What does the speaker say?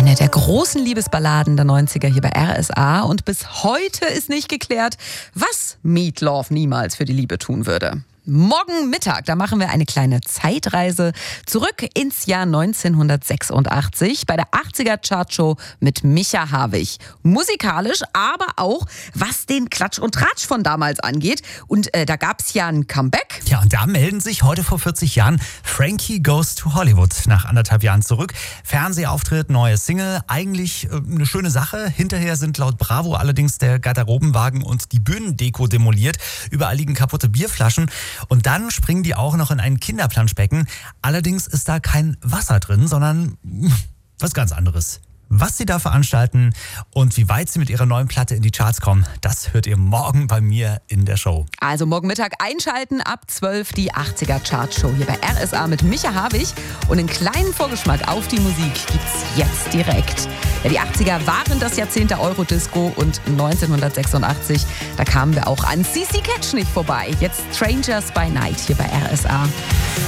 Eine der großen Liebesballaden der 90er hier bei RSA. Und bis heute ist nicht geklärt, was Meat Loaf niemals für die Liebe tun würde. Morgen Mittag, da machen wir eine kleine Zeitreise zurück ins Jahr 1986 bei der 80er Chartshow mit Micha Harwig. Musikalisch, aber auch was den Klatsch und Tratsch von damals angeht. Und da gab es ja ein Comeback. Ja, und da melden sich heute vor 40 Jahren Frankie Goes to Hollywood nach 1,5 Jahren zurück. Fernsehauftritt, neue Single, eigentlich eine schöne Sache. Hinterher sind laut Bravo allerdings der Garderobenwagen und die Bühnendeko demoliert. Überall liegen kaputte Bierflaschen. Und dann springen die auch noch in ein Kinderplanschbecken. Allerdings ist da kein Wasser drin, sondern was ganz anderes. Was sie da veranstalten und wie weit sie mit ihrer neuen Platte in die Charts kommen, das hört ihr morgen bei mir in der Show. Also morgen Mittag einschalten, ab 12 die 80er Chartshow hier bei RSA mit Micha Harwig. Und einen kleinen Vorgeschmack auf die Musik gibt's jetzt direkt. Ja, die 80er waren das Jahrzehnt der Eurodisco und 1986, da kamen wir auch an CC Catch nicht vorbei. Jetzt Strangers by Night hier bei RSA.